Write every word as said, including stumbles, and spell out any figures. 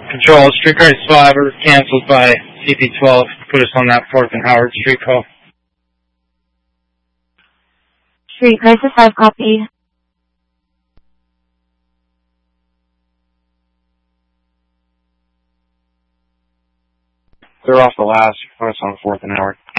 Control, streetcar five are canceled by C P twelve. Put us on that fourth and Howard Street call. Streetcar five, copy. They're off the last. Put us on fourth and Howard.